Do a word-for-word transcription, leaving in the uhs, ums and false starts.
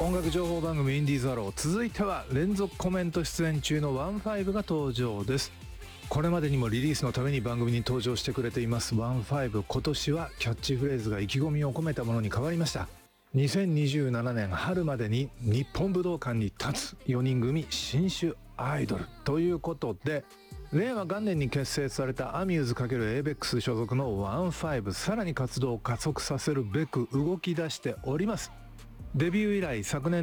音楽情報番組インディーズアロー、続いては連続コメント出演中のワンファイブが登場です。これまでにもリリースのために番組に登場してくれていますワンファイブ。今年はキャッチフレーズが意気込みを込めたものに変わりました。にせんにじゅうななねん春までに日本武道館に立つよにん組新種アイドルということで、令和元年に結成されたアミューズ×エイベックス所属のワンファイブ、さらに活動を加速させるべく動き出しております。デビュー以来昨年